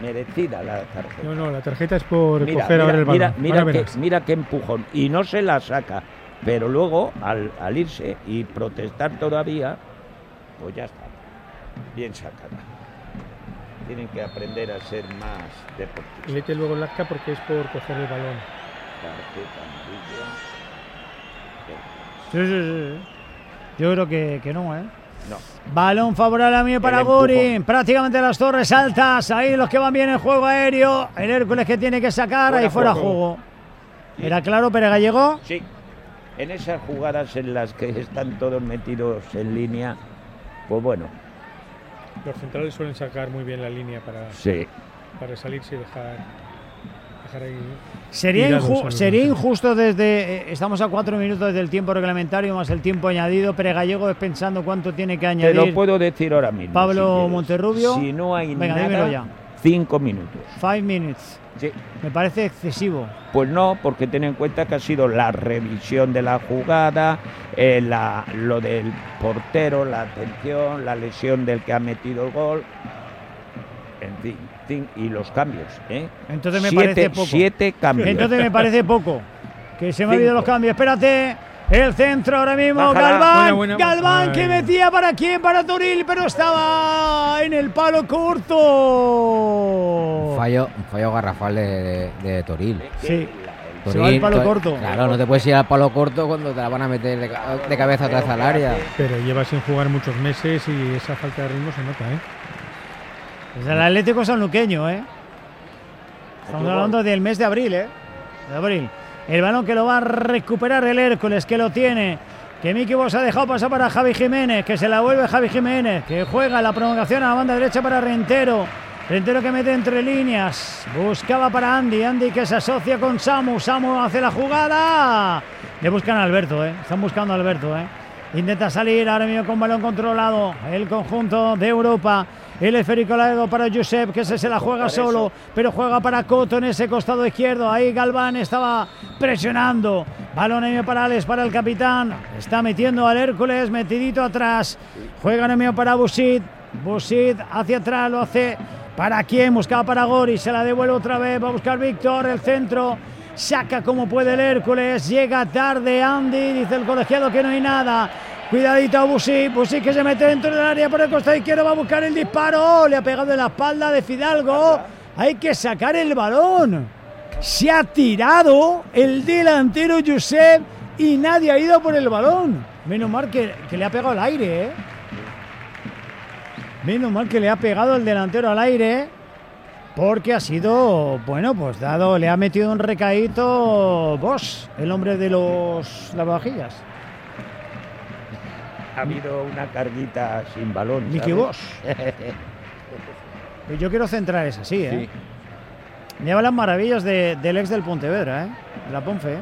merecida la tarjeta. No, la tarjeta es por coger ahora el balón. Mira qué empujón. Y no se la saca. Pero luego, al irse y protestar todavía, pues ya está. Bien sacada. Tienen que aprender a ser más deportistas. Mete luego el acta porque es por coger el balón. Tarjeta amarilla. Sí. Yo creo que no, ¿eh? No. Balón favorable a mí para Guri. Prácticamente las torres altas. Ahí los que van bien en juego aéreo. El Hércules que tiene que sacar. Ahí fuera juego. Sí. ¿Era claro, Pere Gallego? Sí. En esas jugadas en las que están todos metidos en línea, pues bueno. Los centrales suelen sacar muy bien la línea para salirse y dejar ahí. Sería injusto desde... estamos a 4 minutos desde el tiempo reglamentario más el tiempo añadido. Pere Gallego es pensando cuánto tiene que añadir. Te lo puedo decir ahora mismo. Pablo Monterrubio. Si no hay Venga, nada, dímelo ya. 5 minutos. 5 minutes. Sí. Me parece excesivo. Pues no, porque ten en cuenta que ha sido la revisión de la jugada, lo del portero, la atención, la lesión del que ha metido el gol, en fin, y los cambios. Entonces me parece poco. 7 cambios. Entonces me parece poco. Que se me han olvidado los cambios. Espérate. El centro ahora mismo, Bájala. Galván. Galván que metía para quién, para Toril, pero estaba en el palo corto. Un fallo garrafal de Toril. Sí. Toril, se va al palo corto. Claro, no te puedes ir al palo corto cuando te la van a meter de cabeza atrás al área. Pero lleva sin jugar muchos meses y esa falta de ritmo se nota, Es el Atlético sanluqueño, Estamos hablando del mes de abril, De abril. El balón que lo va a recuperar el Hércules, que lo tiene. Que Miki Bosch ha dejado pasar para Javi Jiménez, que se la vuelve Javi Jiménez, que juega la prolongación a la banda derecha para Rentero. Rentero que mete entre líneas. Buscaba para Andy que se asocia con Samu. Samu hace la jugada. Le buscan a Alberto, Están buscando a Alberto, Intenta salir ahora mismo con balón controlado. El conjunto de Europa. El esférico largo para Josep, que se la juega solo, pero juega para Coto en ese costado izquierdo. Ahí Galván estaba presionando. Balón ahí para Alex, para el capitán. Está metiendo al Hércules, metidito atrás. Juega ahora mismo para Busit. Busit hacia atrás, lo hace para quién, buscaba para Gori. Se la devuelve otra vez, va a buscar Víctor, el centro. Saca como puede el Hércules. Llega tarde Andy, dice el colegiado que no hay nada. Cuidadito a Busit que se mete dentro del área por el costado izquierdo, va a buscar el disparo, le ha pegado en la espalda de Fidalgo, hay que sacar el balón, se ha tirado el delantero Josep y nadie ha ido por el balón, menos mal que le ha pegado al aire, menos mal que le ha pegado el delantero al aire, porque ha sido, bueno, pues le ha metido un recaíto Bosch, el hombre de los lavavajillas. Ha habido una carguita sin balón. Miki Bosch. Yo quiero centrar esa, sí. Me lleva las maravillas del ex del Pontevedra, de la Ponfe.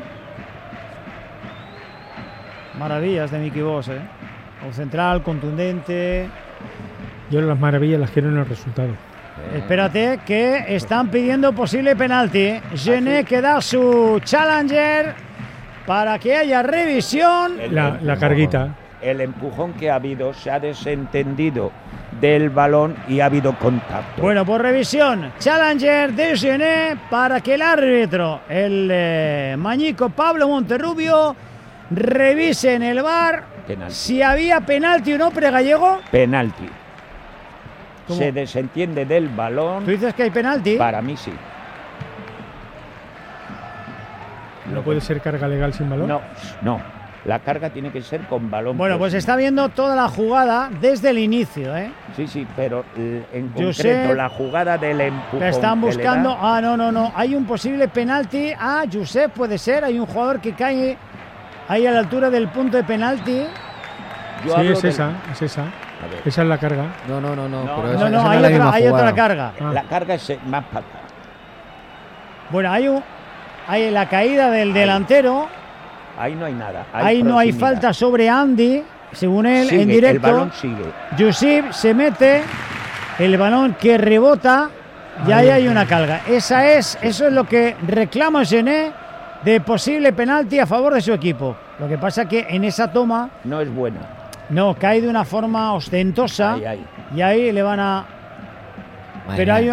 Maravillas de Miki Bosch, Un central contundente. Yo las maravillas las quiero en el resultado. Espérate, que están pidiendo posible penalti. Gené que da su challenger para que haya revisión. La carguita. El empujón que ha habido, se ha desentendido del balón y ha habido contacto. Bueno, por revisión, challenger de Gené para que el árbitro, el mañico Pablo Monterrubio, revise en el VAR si había penalti o no, Pere Gallego. Penalti. ¿Cómo? Se desentiende del balón. ¿Tú dices que hay penalti? Para mí sí. ¿No puede ser carga legal sin balón? No. La carga tiene que ser con balón. Bueno, pues está viendo toda la jugada desde el inicio, Sí, pero en concreto la jugada del empujón. Están buscando. No. Hay un posible penalti a Josep, puede ser. Hay un jugador que cae ahí a la altura del punto de penalti. Sí, es esa. Esa es la carga. No, hay otra carga. La carga es más para acá. Bueno, hay la caída del delantero. Ahí no hay nada. Ahí no hay falta sobre Andy, según él, sigue, en directo. El balón sigue. Josep se mete, el balón que rebota, y ahí hay una carga. Eso es lo que reclama Gené de posible penalti a favor de su equipo. Lo que pasa que en esa toma no es buena. No, cae de una forma ostentosa. Y ahí le van a... Pero hay